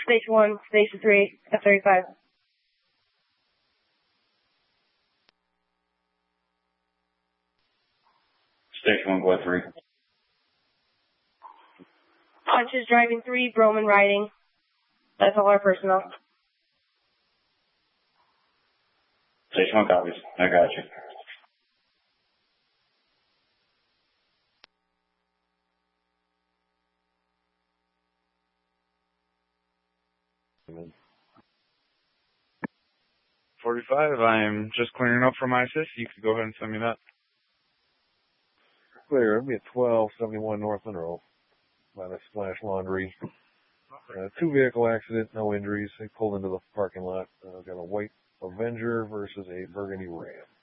Station 1, Station 3, F-35. Station 1, go at 3. Punches driving 3, Broman riding. That's all our personnel. Station 1 copies. I got you. 45, I'm just clearing up from ISIS. You could go ahead and send me that. Clear. It'll be at 1271 North Monroe by the Splash Laundry. 2-vehicle accident, no injuries. They pulled into the parking lot. Got a white Avenger versus a burgundy Ram.